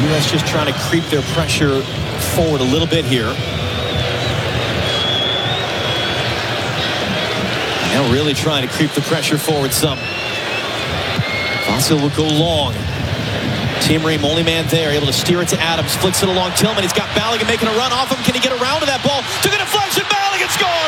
U.S. just trying to creep their pressure forward a little bit here. Now really trying to creep the pressure forward some. Vasil will go long. Team Ream, only man there, able to steer it to Adams. Flicks it along Tillman. He's got Balogun making a run off him. Can he get around to that ball? Took a deflection. Balogun scores!